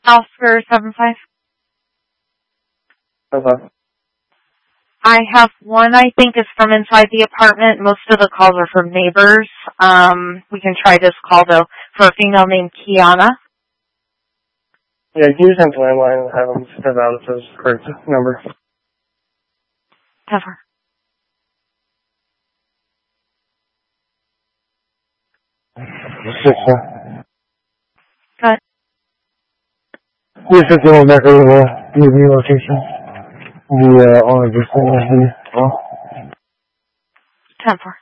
Oscar 75. Okay. I have one I think is from inside the apartment. Most of the calls are from neighbors. We can try this call though for a female named Kiana. Yeah, use his landline and have him step out of his correct number. Ever. Good. Yes, it's the one back over the DV location. The only just thing is the well. 10-4.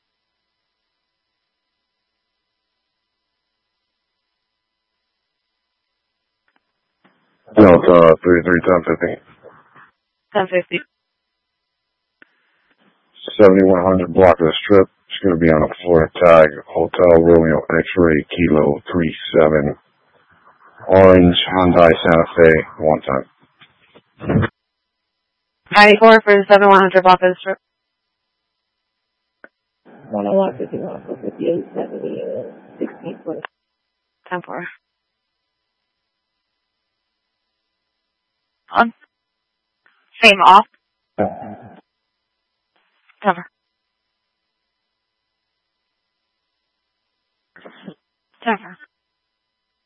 No, it's 33 1050. 7100 block of the strip. It's going to be on a Florida tag. Hotel Romeo X-Ray Kilo 37. Orange Hyundai Santa Fe. One time. 94 for 7100 block of the strip. 101, 51, 58, 70, 16, 20. 10-4. On. Same off. Cover. 10-4.